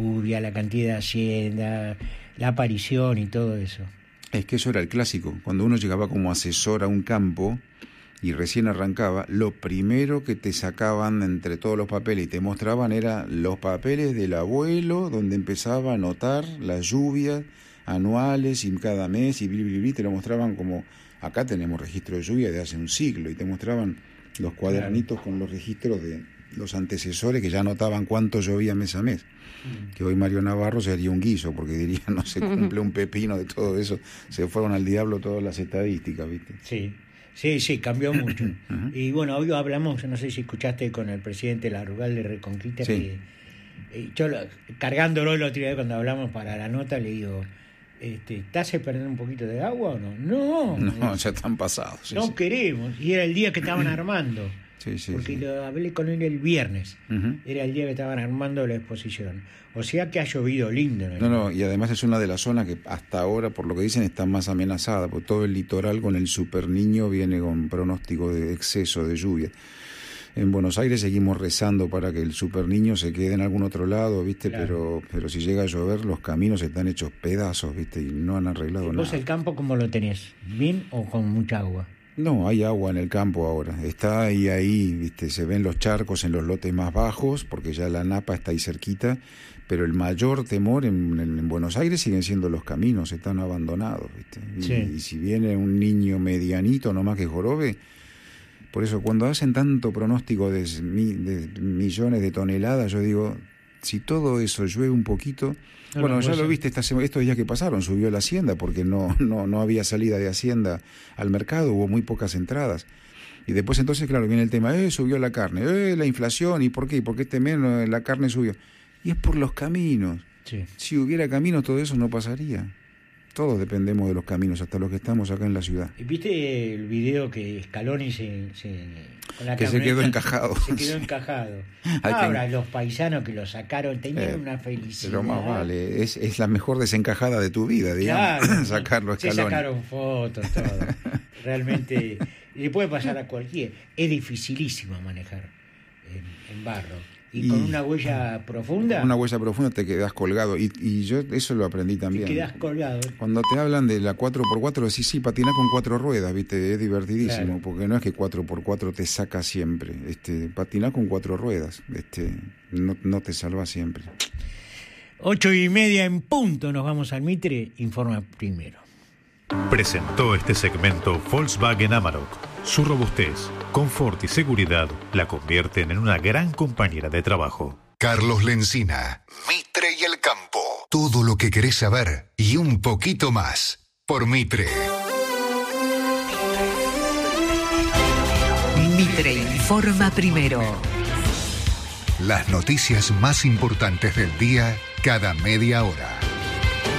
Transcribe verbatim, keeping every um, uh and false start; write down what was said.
lluvia, la cantidad de hacienda, la aparición y todo eso. Es que eso era el clásico. Cuando uno llegaba como asesor a un campo y recién arrancaba, lo primero que te sacaban entre todos los papeles y te mostraban eran los papeles del abuelo, donde empezaba a anotar las lluvias anuales y cada mes, y bli, bli, bli, te lo mostraban como, acá tenemos registro de lluvia de hace un siglo, y te mostraban los cuadernitos claro. con los registros de los antecesores que ya anotaban cuánto llovía mes a mes. Mm. Que hoy Mario Navarro se haría un guiso, porque diría, no se cumple un pepino de todo eso, se fueron al diablo todas las estadísticas, ¿viste? Sí. Sí, sí, cambió mucho. Uh-huh. Y bueno, hoy hablamos, no sé si escuchaste con el presidente Larrugal de Reconquista, sí. que eh, yo cargándolo el otro día cuando hablamos para la nota, le digo, este, ¿estás perdiendo un poquito de agua o no? No, no, ya están pasados. Sí, no sí. queremos, y era el día que estaban armando. Sí, sí, porque sí. lo hablé con él el viernes, uh-huh. era el día que estaban armando la exposición. O sea que ha llovido lindo. No, no, y además es una de las zonas que hasta ahora, por lo que dicen, está más amenazada, porque todo el litoral con el Super Niño viene con pronóstico de exceso de lluvia. En Buenos Aires seguimos rezando para que el Super Niño se quede en algún otro lado, ¿viste? Claro. Pero pero si llega a llover, los caminos están hechos pedazos, ¿viste? Y no han arreglado ¿Vos nada. ¿Vos el campo cómo lo tenés? ¿Bien o con mucha agua? No, hay agua en el campo ahora. Está ahí, ahí, ¿viste? Se ven los charcos en los lotes más bajos, porque ya la napa está ahí cerquita, pero el mayor temor en, en, en Buenos Aires siguen siendo los caminos, están abandonados, ¿viste? Y, sí. y si viene un niño medianito, nomás que jorobe. Por eso, cuando hacen tanto pronóstico de, de millones de toneladas, yo digo, si todo eso llueve un poquito... No, bueno, no, ya lo viste esta semana, estos días que pasaron, subió la Hacienda, porque no, no, no había salida de Hacienda al mercado, hubo muy pocas entradas. Y después entonces, claro, viene el tema, eh, subió la carne, eh, la inflación, ¿y por qué? ¿Y por qué este mes la carne subió? Y es por los caminos. Sí. Si hubiera caminos, todo eso no pasaría. Todos dependemos de los caminos, hasta los que estamos acá en la ciudad. ¿Y viste el video que Scaloni se, se con la que se quedó encajado? Se quedó encajado. Ahora, que... los paisanos que lo sacaron tenían eh, una felicidad. Pero más vale, es, es la mejor desencajada de tu vida, digamos, claro, sacarlo a Scaloni. Se sacaron fotos, todo. Realmente, le puede pasar a cualquiera. Es dificilísimo manejar en, en barro. ¿Y, y con una huella profunda? Una huella profunda te quedás colgado. Y, y yo eso lo aprendí también. Te quedás colgado. Cuando te hablan de la cuatro por cuatro, decís, sí, patinás con cuatro ruedas, ¿viste? Es divertidísimo, claro. Porque no es que cuatro por cuatro te saca siempre. Este, patinás con cuatro ruedas. Este, no, no te salva siempre. Ocho y media en punto. Nos vamos al Mitre. Informa primero. Presentó este segmento Volkswagen Amarok. Su robustez, confort y seguridad la convierten en una gran compañera de trabajo. Carlos Lencina, Mitre y el campo. Todo lo que querés saber y un poquito más por Mitre. Mitre informa primero. Las noticias más importantes del día cada media hora.